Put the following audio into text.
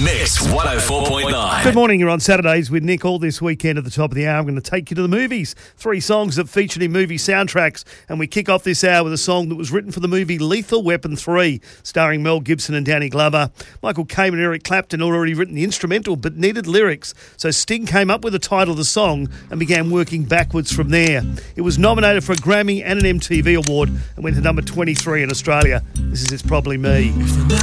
Mix 104.9. Good morning, you're on Saturdays with Nick. All this weekend at the top of the hour, I'm going to take you to the movies. 3 songs that featured in movie soundtracks, and we kick off this hour with a song that was written for the movie Lethal Weapon 3, starring Mel Gibson and Danny Glover. Michael Caine and Eric Clapton had already written the instrumental but needed lyrics, so Sting came up with the title of the song and began working backwards from there. It was nominated for a Grammy and an MTV award and went to number 23 in Australia. This is It's Probably Me.